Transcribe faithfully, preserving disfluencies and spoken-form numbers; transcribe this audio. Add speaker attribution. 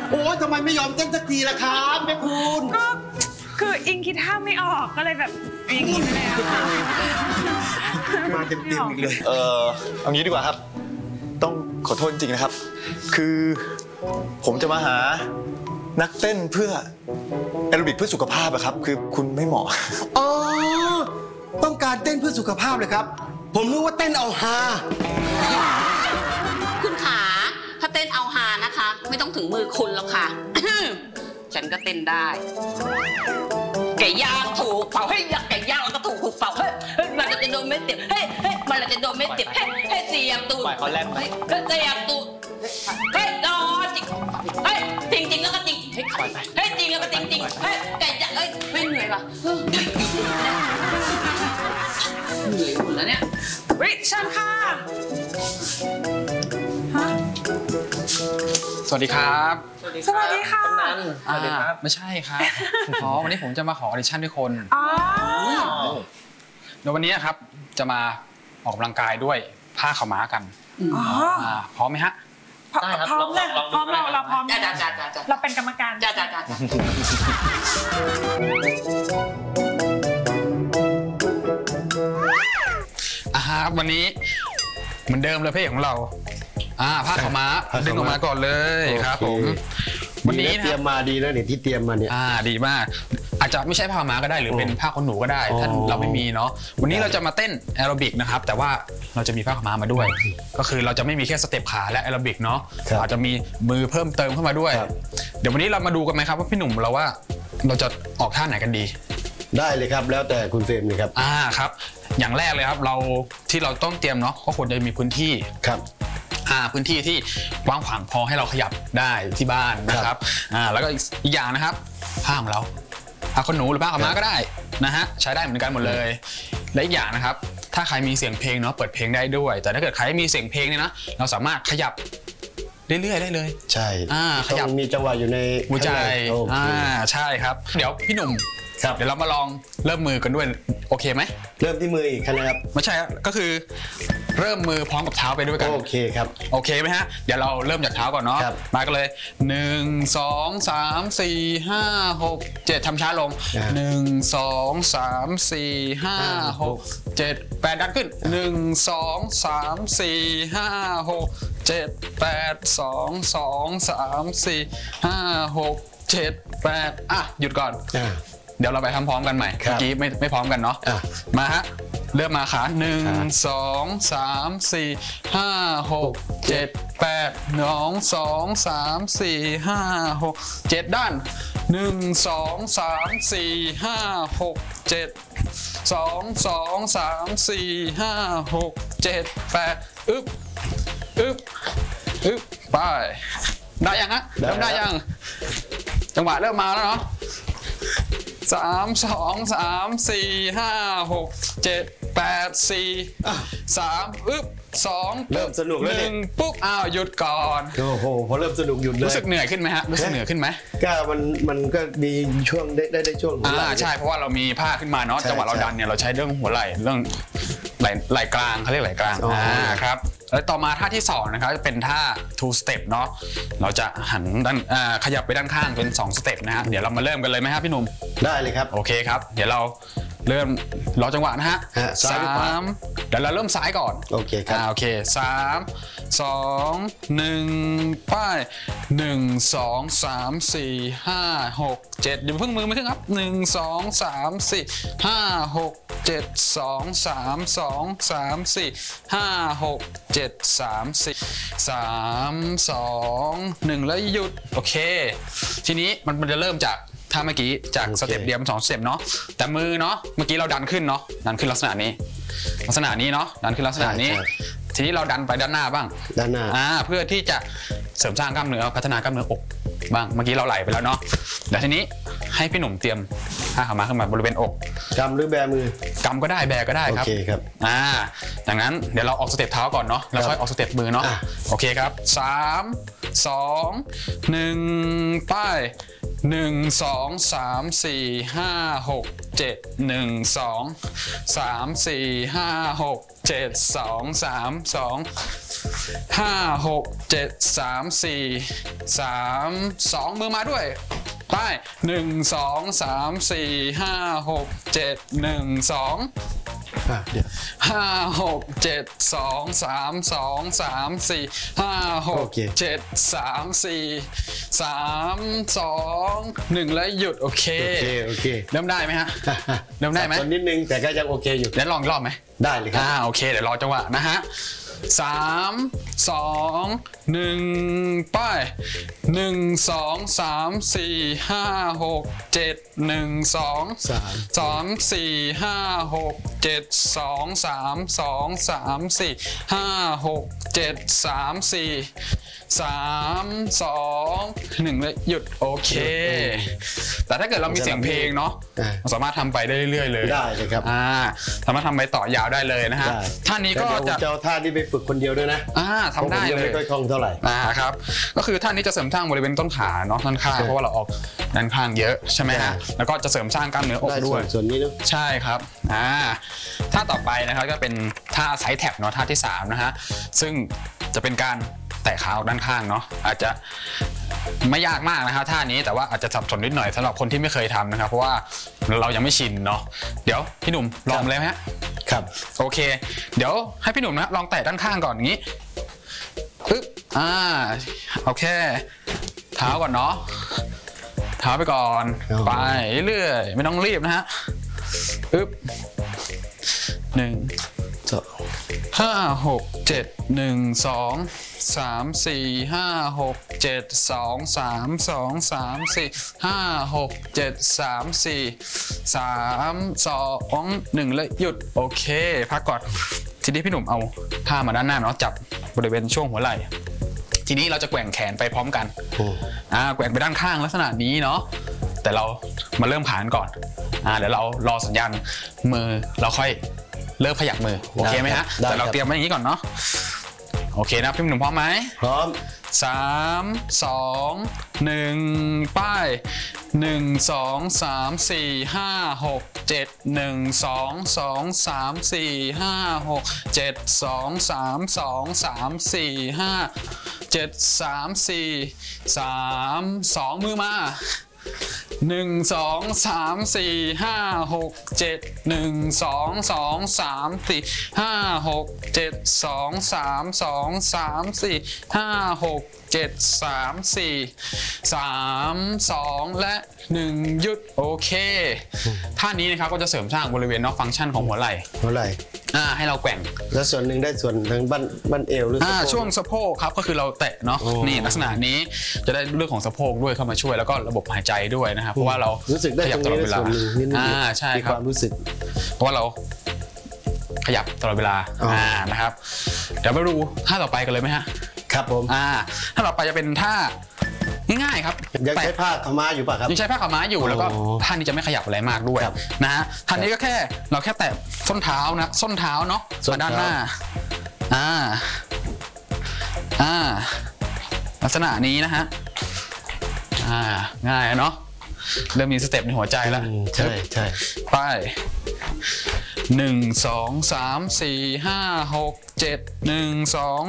Speaker 1: โอ้ยทำไมไม่ยอมเต้นสักทีล่ะครับแม่คุณ
Speaker 2: ก็คืออิงคิดท่าไม่ออกก็เลยแบบอย่างนี้ไปเลยค่ะ
Speaker 1: มาเต็มๆอีกเลย
Speaker 3: เออเอางี้ดีกว่าครับต้องขอโทษจริงๆนะครับคือผมจะมาหานักเต้นเพื่อแอโรบิกเพื่อสุขภาพอะครับคือคุณไม่เหมาะ
Speaker 1: อ๋อต้องการเต้นเพื่อสุขภาพเลยครับผมนึกว่าเต้นเอาฮา
Speaker 4: คุณขาถ้าเต้นเอาฮานะคะไม่ต้องถึงมือคุณหรอกค่ะ ฉันก็เต้นได้ไก่ย่างถูกเป่าให้ยักไก่ย่างแล้วก็ถูกถูกเป่าเฮ้ยมันจะโดนไม่เจ็บเฮ้ยเฮ้ยมันจะโดนไม่เจ็บเฮ้ยเฮ้ยเสียบตูดเฮ้ยเสียบตูดเฮ้ยนอนจริงเฮ้ยจริงจริงแล้วก็จริงเฮ้ยเฮ้ยจริงแล้วก็จริงจริงเฮ้ยไก่ย่างเฮ้ยไม่เหนื่อยป่ะเหนื่อยหมดแล้วเนี่ย
Speaker 2: วิเชิญค่ะ
Speaker 5: สวัสดีครับ
Speaker 2: สวัสดีค่ะ
Speaker 5: สวัสดีครับไม่ใช่ครับอ๋อวันนี้ผมจะมาขอออดิชั่นด้วยคน
Speaker 2: อ๋อ
Speaker 5: เดี๋ยววันนี้ครับจะมาออกกำลังกายด้วยผ้าขาวม้ากัน
Speaker 2: อ๋อ
Speaker 5: พร้อมไหมฮะ
Speaker 2: ได้ครับพร้อมเลยพร้อมเราเราพร้อม
Speaker 4: จ้าจ้าจ้าจ้า
Speaker 2: เราเป็นกรรมการ
Speaker 4: จ้าจ้าจ้า
Speaker 5: อ่าครับวันนี้เหมือนเดิมเลยเพลงของเราอ่าผ้าขาวม้าดึงออกมาก่อนเลยครับผม
Speaker 1: วันนี้เตรียมมาดีแล้วเนี่ยที่เตรียมมาเนี่ย
Speaker 5: อ่าดีมากอาจจะไม่ใช่ผ้าขาวม้าก็ได้หรือเป็นผ้าขนหนูก็ได้ถ้าเราไม่มีเนาะวันนี้เราจะมาเต้นแอโรบิกนะครับแต่ว่าเราจะมีผ้าขาวม้ามาด้วยก็คือเราจะไม่มีแค่สเต็ปขาและแอโรบิกเนาะอาจจะมีมือเพิ่มเติมเข้ามาด้วยเดี๋ยววันนี้เรามาดูกันไหมครับว่าพี่หนุ่มเราว่าเราจะออกท่าไหนกันดี
Speaker 1: ได้เลยครับแล้วแต่คุณเฟรมเลยครับ
Speaker 5: อ่าครับอย่างแรกเลยครับเราที่เราต้องเตรียมเนาะก็ควรจะมีพื้นที่
Speaker 1: ครับ
Speaker 5: อ่าพื้นที่ที่กว้างขวางพอให้เราขยับได้ที่บ้านนะครับอ่าแล้วก็อีกอย่างนะครับผ้าของเราผ้าขนหนูหรือผ้าขาวม้าก็ได้นะฮะใช้ได้เหมือนกันหมดเลยและอีกอย่างนะครับถ้าใครมีเสียงเพลงเนาะเปิดเพลงได้ด้วยแต่ถ้าเกิดใครไม่มีเสียงเพลงเนี่ยนะเราสามารถขยับเรื่อยๆได้เลย
Speaker 1: ใช่
Speaker 5: อ่าขยับ
Speaker 1: มีจังหวะอยู่ใน
Speaker 5: หัวใจอ่าใช่ครับเดี๋ยวพี่หนุ่มเดี๋ยวเรามาลองเริ่มมือกันด้วยโอเคไหม
Speaker 1: เริ่มที่มืออีกนะครับ
Speaker 5: ไม่ใช่ก็คือเริ่มมือพร้อมกับเท้าไปด้วยกัน
Speaker 1: โอเคครับ
Speaker 5: โอเคไหมฮะเดี๋ยวเราเริ่มจากเท้าก่อนเนาะมากันเลยหนึ่งสองสามสี่ห้าหกเจ็ดทำช้าลงหนึ่งสองสามสี่ห้าหกเจ็ดแปดดันขึ้นหนึ่งสองสามสี่ห้าหกเจ็ดแปดสองสองสามสี่ห้าหกเจ็ดแปดอ่ะหยุดก่อนเดี๋ยวเราไปทำพร้อมกันใหม่เมื่อกี้ไม่ไม่พร้อมกันเนาะมาฮะเริ่มมาขาหนึ่งสองสามสี่ห้าหกเจ็ดแปดหนึ่งสองสามสี่ห้าหกเจ็ดด้านหนึ่งสองสามสี่ห้าหกเจ็ดสองสองสามสี่ห้าหกเจ็ดแปดอึ๊บอึ๊บอึ๊บไปได้ยังฮะเริ่มได้ยังจังหวะเริ่มมาแล้วเนาะสามสองสามสี่ห้าหกเจ็ดแปดสี่สามอึ๊บสอง
Speaker 1: เริ่มสนุกแล้ว
Speaker 5: หนึ่งปุ๊บอ้าวหยุดก่อน
Speaker 1: โอ้โหพอเริ่มสนุกหยุดเลย
Speaker 5: รู้สึกเหนื่อยขึ้นไหมฮะรู้สึกเหนื่อยขึ้นไหม
Speaker 1: ก็มันมันก็มีช่วงได้ได้ได้ช่วง
Speaker 5: อ่าใช่เพราะว่าเรามีผ้าขึ้นมาเนาะจังหวะเราดันเนี่ยเราใช้เรื่องหัวไหล่เรื่องไหล่ไหล่กลางเขาเรียกไหล่กลางอ่าครับแล้วต่อมาท่าที่สองนะครับจะเป็นท่า two step เนาะเราจะหันด้านขยับไปด้านข้างเป็นสองสเต็ปนะฮะเดี๋ยวเรามาเริ่มกันเลยไหมครับพี่หนุ่ม
Speaker 1: ได้เลยครับ
Speaker 5: โอเคครับเดี๋ยวเราเริ่มรอจังหวะนะฮะสามเดี๋ยวเราเริ่มซ้ายก่อน
Speaker 1: โอเคครับ
Speaker 5: โอเคสามสองหนึ่งไปหนึ่งสองสามสี่ห้าหกเจ็ดอย่าเพิ่งมือไม่ขึ้นครับหนึ่งสองสามสี่ห้าหกเจ็ดสองสามสองสามสี่ห้าหกเจ็ดสามสี่สามสองหนึ่งแล้วหยุดโอเคทีนี้มันมันจะเริ่มจากถ้าเมื่อกี้จากสเต็ปเดียวสองสเต็ปเนาะแต่มือเนาะเมื่อกี้เราดันขึ้นเนาะดันขึ้นลักษณะนี้ลักษณะนี้เนาะดันขึ้นลักษณะนี้ทีนี้เราดันไปด้านหน้าบ้าง
Speaker 1: ด้านหน้า
Speaker 5: อ่าเพื่อที่จะเสริมสร้างกล้ามเนื้อพัฒนากล้ามเนื้ออกบ้างเมื่อกี้เราไหลไปแล้วเนาะเดี๋ยวทีนี้ให้พี่หนุ่มเตรียมผ้าขาวม้าขึ้นมาบริเวณอก
Speaker 1: กำหรือแบมือก
Speaker 5: ำก็ได้แบก็ได้ครับ
Speaker 1: โอเคครับ
Speaker 5: อ่าดังนั้นเดี๋ยวเราออกสเต็ปเท้าก่อนเนาะแล้วค่อยออกสเต็ปมือเนาะโอเคครับสามสองหนึ่งไปหนึ่งสองสามสี่ห้าหกเจ็ดหนึ่งสองสามสี่ห้าหกเจ็ดสองสามสองห้าหกเจ็ดสามสี่สามสองมือมาด้วยไปหนึ่งสองสามสี่ห้าหกเจ็ดหนึ่งสอง
Speaker 1: อ่ะเดี๋ยว
Speaker 5: ห้าหกเจ็ดสองสามสองสามสี่ห้าห
Speaker 1: โอก เค
Speaker 5: เจ็ดสามสี่สามสองหนึ่งแล้วหยุดโอเค
Speaker 1: โอเคโอเค
Speaker 5: เริ่มได้ไหมฮะ เริ่มได้ไหม
Speaker 1: สับสนนิดนึงแต่ก็ยังโอเคอยู่
Speaker 5: เดี๋ยวลองอีกรอบไหม
Speaker 1: ได้เลยครับ
Speaker 5: อ่าโอเคเดี๋ยวรอจังหวะนะฮะสามสองหนึ่งไปหนึ่งสองสามสี่ห้าหกเจ็ดหนึ่งสอง
Speaker 1: สาม
Speaker 5: สามสี่ห้าหกเจ็ดสองสามสองสามสี่ห้าหกเจ็ดสามสี่สามสองหนึ่งแล้วหยุดโอเค แต่ถ้าเกิดเรามีเสียงเพลงเนาะ
Speaker 1: อ่า
Speaker 5: เราสามารถทำไปได้เรื่อยๆเลย
Speaker 1: ได้เลยครับ
Speaker 5: อ่าสามารถทำไปต่อยาวได้เลยนะฮะ
Speaker 1: ได้
Speaker 5: ท่านี้ก็
Speaker 1: แต่เดี๋ยวผม
Speaker 5: จะ
Speaker 1: จะเอาท่าที่ไปฝึกคนเดียวด้วยนะ
Speaker 5: อ่าทำได้
Speaker 1: พราะผมยัง
Speaker 5: เลย
Speaker 1: ไม่ค่อยคล่องเท่าไหร่
Speaker 5: อ่าครับก็คือท่านี้จะเสริมสร้างบริเวณต้นขาเนาะด้านข้าง
Speaker 1: ใช่
Speaker 5: เพราะว่าเราออกด้านข้างเยอะใช่ไหมฮะ
Speaker 1: ใช่
Speaker 5: แล้วก็จะเสริมสร้างกล้ามเนื้ออก
Speaker 1: ได้
Speaker 5: ด้
Speaker 1: ส่
Speaker 5: ว
Speaker 1: วย นส่วนนี้เนอะ
Speaker 5: ใช่ครับอ่าท่าต่อไปนะครับก็เป็นท่าไซด์แท็บเนาะท่าที่สามนะฮะซึ่งจะเป็นการแตะขาออกด้านข้างเนาะอาจจะไม่ยากมากนะครับท่านี้แต่ว่าอาจจะสับสนนิดหน่อยสำหรับคนที่ไม่เคยทำนะครับเพราะว่าเรายังไม่ชินเนาะเดี๋ยวพี่หนุ่มลองเลยไหมฮะ
Speaker 1: ครับ
Speaker 5: โอเค เดี๋ยวให้พี่หนุ่มนะลองแตะด้านข้างก่อนอย่างนี้ปึ๊บอ่าโอเคเท้าก่อนเนาะเท้าไปก่อน
Speaker 1: อ๋อ
Speaker 5: ไปเรื่อยไม่ต้องรีบนะฮะปึ๊บหนึ่ง
Speaker 1: สอง
Speaker 5: ห้าหกเจ็ดหนึ่งสองสามสี่ห้าหกเจ็ดสองสามสองสามสี่ห้าหกเจ็ดสามสี่สามสองหนึ่งแล้วหยุดโอเคพักก่อนทีนี้พี่หนุ่มเอาผ้ามาด้านหน้าเนาะจับบริเวณช่วงหัวไหล่ทีนี้เราจะแกว่งแขนไปพร้อมกัน
Speaker 1: โอ้
Speaker 5: อ่าแกว่งไปด้านข้างลักษณะนี้เนาะแต่เรามาเริ่มผ่านก่อนอ่าเดี๋ยวเรารอสัญญาณมือเราค่อยเริ่มขยับมือโอเคไหมฮะแต่เราเตรียมไว้อย่างนี้ก่อนเนาะโอเคนะพี่หนุ่มพร้อมไหม
Speaker 1: พร้อม
Speaker 5: สามสองหนึ่งป้ายหนึ่งสองสามสี่ห้าหกเจ็ดหนึ่งสองสองสามสี่ห้าหกเจ็ดสองสามสองสามสี่ห้าเจ็ดสามสี่สามสองมือมาหนึ่งสองสามสี่ห้าหกเจ็ดหนึ่งสองสองสามสี่ห้าหกเจ็ดสองสามสองสามสี่ห้าหกเจ็ดสามสี่สามสองและหนึ่งหยุดโอเคท่านี้นะครับก็จะเสริมสร้างบริเวณนอกฟังก์ชันของหัวไหล่
Speaker 1: เท่าไหร่
Speaker 5: อ่าให้เราแกว่ง
Speaker 1: แล้วส่วนหนึ่งได้ส่วนทางบ้านบ้านเอวหรือ
Speaker 5: อ่า
Speaker 1: สะโพก
Speaker 5: ช่วงสะโพกครับก็คือเราแตะเนาะ
Speaker 1: โอ้
Speaker 5: นี่ลักษณะนี้จะได้เรื่องของสะโพกด้วยเข้ามาช่วยแล้วก็ระบบหายใจด้วยนะครับเพราะว่าเรา
Speaker 1: รู้สึกได้
Speaker 5: ข
Speaker 1: ต
Speaker 5: ยั
Speaker 1: ร
Speaker 5: บ
Speaker 1: ง
Speaker 5: ตลอ
Speaker 1: นี้
Speaker 5: ด
Speaker 1: ได้
Speaker 5: เวลา
Speaker 1: ส่วนหนึ่งนิดนึง
Speaker 5: อ่าใช่
Speaker 1: มี
Speaker 5: ค
Speaker 1: ครับ วามรู้สึก
Speaker 5: เพราะว่าเราขยับตลอดเวลา
Speaker 1: อ๋ออ่
Speaker 5: อ่านะครับเดี๋ยวไปดูท่าต่อไปกันเลยไหมฮะ
Speaker 1: ครับผม
Speaker 5: อ่าท่าต่อไปจะเป็นท่าง่ายๆครับ
Speaker 1: ยังใช้
Speaker 5: แตะ
Speaker 1: ผ้าขาวม้าอยู่ป่ะครับ
Speaker 5: ยังใช้ผ้าขาวม้าอยู่แล้วก็
Speaker 1: อ๋อ
Speaker 5: ท่านี้จะไม่ขยับอะไรมากด้วย
Speaker 1: ครับ
Speaker 5: นะฮะท่านี้ก็แค่เราแค่แตะส้นเท้านะส้นเท้าเนาะ
Speaker 1: ส้น
Speaker 5: มาด้าน
Speaker 1: เท้า
Speaker 5: หน้าอ่าอ่าลักษณะนี้นะฮะอ่าง่ายเนาะเริ่มมีสเต็ปในหัวใจแล้ว
Speaker 1: อืมใช่ใช่
Speaker 5: ไปหนึ่งสองสามสี่ห้าหกเจ็ดหนึ่งสอง